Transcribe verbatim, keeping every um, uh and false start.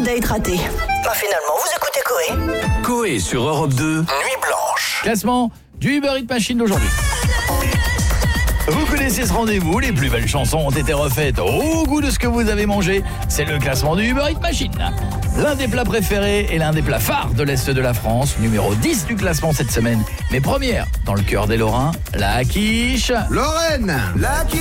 date raté. Bah finalement, vous écoutez Coé. Coé sur Europe deux, Nuit Blanche. Classement du Uber Eats Machine d'aujourd'hui. Vous connaissez ce rendez-vous, les plus belles chansons ont été refaites au goût de ce que vous avez mangé. C'est le classement du Uber Eats Machine. L'un des plats préférés et l'un des plats phares de l'Est de la France, numéro dix du classement cette semaine. Mais première, dans le cœur des Lorrains, la quiche. Lorraine, la quiche.